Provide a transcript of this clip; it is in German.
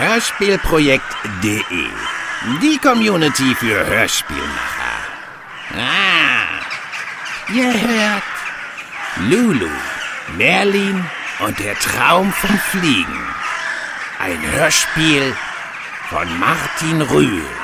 Hörspielprojekt.de. Die Community für Hörspielmacher. Ihr hört Lulu, Merlin und der Traum vom Fliegen. Ein Hörspiel von Martin Rühl.